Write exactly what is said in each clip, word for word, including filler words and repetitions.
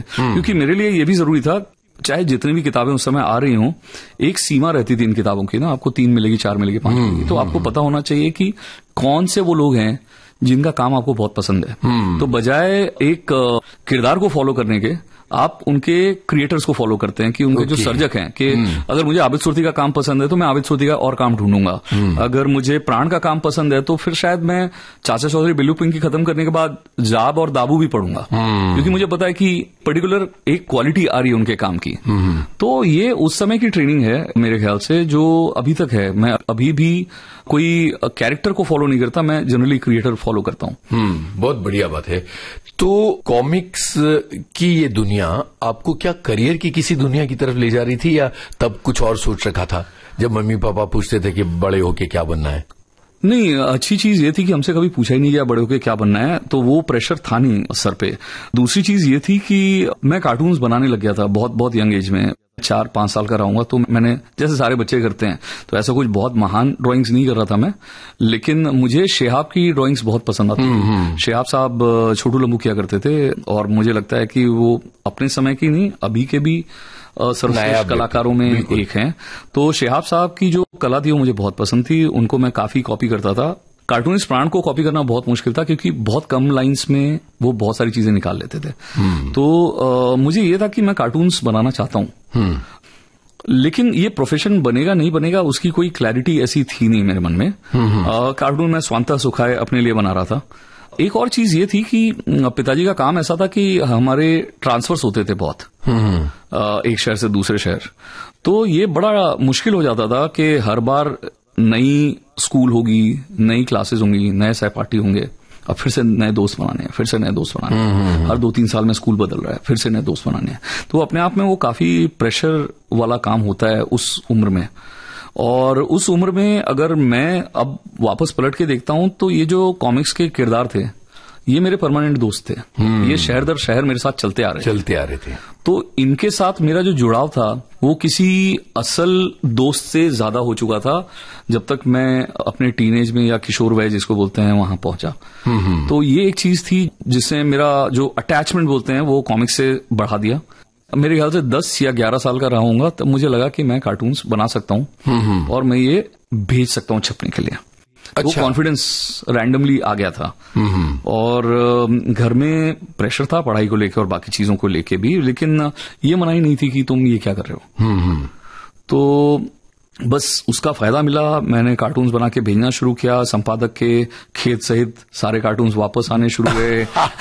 क्योंकि मेरे लिए ये भी जरूरी था, चाहे जितनी भी किताबें उस समय आ रही हों, एक सीमा रहती थी इन किताबों की ना, आपको तीन मिलेगी, चार मिलेगी, पांच मिलेगी, तो आपको पता होना चाहिए कि कौन से वो लोग हैं जिनका काम आपको बहुत पसंद है। तो बजाय एक किरदार को फॉलो करने के आप उनके क्रिएटर्स को फॉलो करते हैं कि उनके okay. जो सर्जक हैं कि अगर मुझे आबिद सुरती का काम पसंद है तो मैं आबिद सुरती का और काम ढूंढूंगा। अगर मुझे प्राण का काम पसंद है तो फिर शायद मैं चाचा चौधरी बिल्लू पिंकी खत्म करने के बाद जाब और दाबू भी पढ़ूंगा, क्योंकि मुझे पता है कि पर्टिकुलर एक क्वालिटी आ रही है उनके काम की। तो ये उस समय की ट्रेनिंग है मेरे ख्याल से, जो अभी तक है। मैं अभी भी कोई कैरेक्टर को फॉलो नहीं करता, मैं जनरली क्रिएटर फॉलो करता हूं। बहुत बढ़िया बात है। तो कॉमिक्स की ये दुनिया आपको क्या करियर की किसी दुनिया की तरफ ले जा रही थी, या तब कुछ और सोच रखा था जब मम्मी पापा पूछते थे कि बड़े होके क्या बनना है? नहीं, अच्छी चीज ये थी कि हमसे कभी पूछा ही नहीं गया बड़े होके क्या बनना है, तो वो प्रेशर था नहीं सर पे। दूसरी चीज ये थी कि मैं कार्टून्स बनाने लग गया था बहुत बहुत यंग एज में। चार पांच साल का रहूंगा तो मैंने, जैसे सारे बच्चे करते हैं, तो ऐसा कुछ बहुत महान ड्राइंग्स नहीं कर रहा था मैं, लेकिन मुझे शेहाब की ड्राइंग्स बहुत पसंद आती थी। शेहाब साहब छोटू लंबू किया करते थे, और मुझे लगता है कि वो अपने समय की नहीं, अभी के भी सर्वश्रेष्ठ कलाकारों में एक हैं। तो शेहाब साहब की जो कला थी वो मुझे बहुत पसंद थी, उनको मैं काफी कॉपी करता था। कार्टूनिस्ट प्राण को कॉपी करना बहुत मुश्किल था, क्योंकि बहुत कम लाइंस में वो बहुत सारी चीजें निकाल लेते थे। तो आ, मुझे ये था कि मैं कार्टून्स बनाना चाहता हूं, लेकिन ये प्रोफेशन बनेगा नहीं बनेगा उसकी कोई क्लैरिटी ऐसी थी नहीं मेरे मन में। आ, कार्टून मैं स्वांतः सुखाए अपने लिए बना रहा था। एक और चीज ये थी कि पिताजी का काम ऐसा था कि हमारे ट्रांसफर्स होते थे बहुत, आ, एक शहर से दूसरे शहर। तो ये बड़ा मुश्किल हो जाता था कि हर बार नई स्कूल होगी, नई क्लासेस होंगी, नए सहपाठी होंगे, अब फिर से नए दोस्त बनाने हैं, फिर से नए दोस्त बनाने हैं। हर दो तीन साल में स्कूल बदल रहा है, फिर से नए दोस्त बनाने हैं। तो अपने आप में वो काफी प्रेशर वाला काम होता है उस उम्र में। और उस उम्र में अगर मैं अब वापस पलट के देखता हूं तो ये जो कॉमिक्स के किरदार थे, ये मेरे परमानेंट दोस्त थे। ये शहर दर शहर मेरे साथ चलते आ रहे चलते आ रहे थे। तो इनके साथ मेरा जो जुड़ाव था वो किसी असल दोस्त से ज्यादा हो चुका था जब तक मैं अपने टीनेज में, या किशोर वय जिसको बोलते हैं, वहां पहुंचा। तो ये एक चीज थी जिससे मेरा जो अटैचमेंट बोलते हैं वो कॉमिक्स से बढ़ा दिया। मेरे ख्याल से दस या ग्यारह साल का रहूंगा तब मुझे लगा कि मैं कार्टून्स बना सकता हूं और मैं ये भेज सकता हूं छपने के लिए। अच्छा। वो कॉन्फिडेंस रैंडमली आ गया था। और घर में प्रेशर था पढ़ाई को लेकर और बाकी चीजों को लेकर भी, लेकिन ये मनाही नहीं थी कि तुम ये क्या कर रहे हो। तो बस उसका फायदा मिला, मैंने कार्टून्स बना के भेजना शुरू किया। संपादक के खेत सहित सारे कार्टून्स वापस आने शुरू हुए।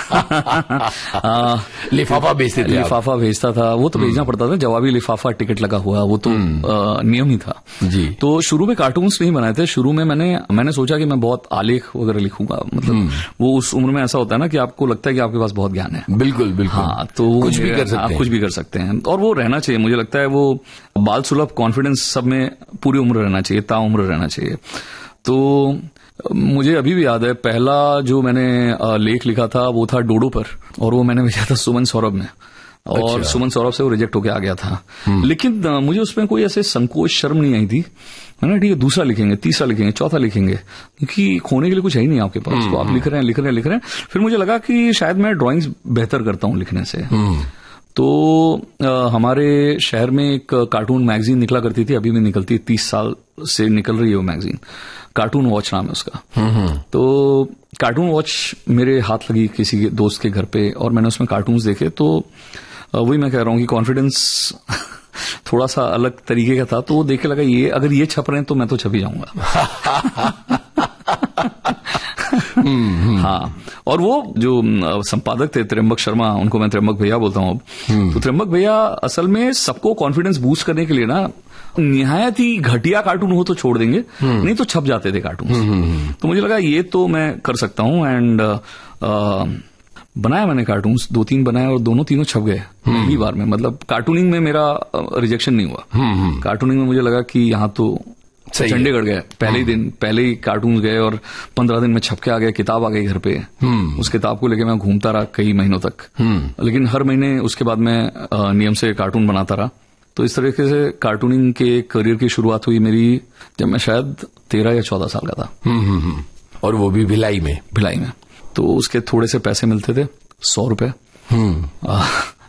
लिफाफा भेजते थे? लिफाफा भेजता था, वो तो भेजना पड़ता था, जवाबी लिफाफा, टिकट लगा हुआ, वो तो आ, नियम ही था जी। तो शुरू में कार्टून्स नहीं बनाए थे। शुरू में मैंने मैंने सोचा कि मैं बहुत आलेख वगैरह लिखूंगा। मतलब वो उस उम्र में ऐसा होता है ना कि आपको लगता है कि आपके पास बहुत ज्ञान है। बिल्कुल बिल्कुल। हाँ, तो कुछ भी कर सकते आप हैं। कुछ भी कर सकते हैं, और वो रहना चाहिए। मुझे लगता है वो बाल सुलभ कॉन्फिडेंस सब में पूरी उम्र रहना चाहिए, ताउम्र रहना चाहिए। तो मुझे अभी भी याद है, पहला जो मैंने लेख लिखा था वो था डोडो पर, और वो मैंने भेजा था सुमन सौरभ में, और अच्छा। सुमन सौरभ से वो रिजेक्ट होके आ गया था। लेकिन मुझे उसमें कोई ऐसे संकोच, शर्म नहीं आई थी। मैंने ठीक है, दूसरा लिखेंगे, तीसरा लिखेंगे, चौथा लिखेंगे, क्योंकि खोने के लिए कुछ है ही नहीं आपके पास। तो आप लिख रहे हैं लिख रहे हैं लिख रहे हैं फिर मुझे लगा कि शायद मैं ड्राइंग्स बेहतर करता हूं लिखने से। तो आ, हमारे शहर में एक कार्टून मैगजीन निकला करती थी, अभी भी निकलती है, तीस साल से निकल रही है वो मैगजीन, कार्टून वॉच नाम है उसका। तो कार्टून वॉच मेरे हाथ लगी किसी के दोस्त के घर पे, और मैंने उसमें कार्टून्स देखे। तो वही मैं कह रहा हूँ कि कॉन्फिडेंस थोड़ा सा अलग तरीके का था। तो वो देख के लगा, ये अगर ये छप रहे हैं तो मैं तो छप ही जाऊंगा। हाँ, और वो जो संपादक थे त्र्यंबक शर्मा, उनको मैं त्र्यंबक भैया बोलता हूँ अब। तो त्र्यंबक भैया असल में सबको कॉन्फिडेंस बूस्ट करने के लिए ना, निहायत ही घटिया कार्टून हो तो छोड़ देंगे, नहीं तो छप जाते थे कार्टून। तो मुझे लगा ये तो मैं कर सकता हूँ, एंड बनाया मैंने कार्टून्स, दो तीन बनाए और दोनों तीनों छप गए पहली बार में। मतलब कार्टूनिंग में मेरा रिजेक्शन नहीं हुआ। कार्टूनिंग में मुझे लगा कि यहाँ तो चंडीगढ़ गए, पहले ही दिन पहले ही कार्टून गए, और पंद्रह दिन में छप के आ गए, किताब आ गई घर पे। उस किताब को लेके मैं घूमता रहा कई महीनों तक, लेकिन हर महीने उसके बाद मैं नियम से कार्टून बनाता रहा। तो इस तरीके से कार्टूनिंग के करियर की शुरुआत हुई मेरी जब मैं शायद तेरह या चौदह साल का था। और वो भी भिलाई में? भिलाई में। तो उसके थोड़े से पैसे मिलते थे, सौ रुपए।